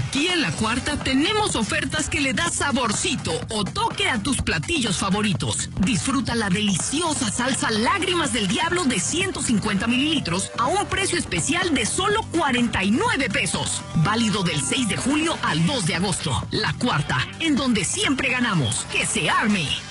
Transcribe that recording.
Aquí en La Cuarta tenemos ofertas que le da saborcito o toque a tus platillos favoritos. Disfruta la deliciosa salsa Lágrimas del Diablo de 150 mililitros a un precio especial de solo 49 pesos. Válido del 6 de julio al 2 de agosto. La Cuarta, en donde siempre ganamos. ¡Que se arme!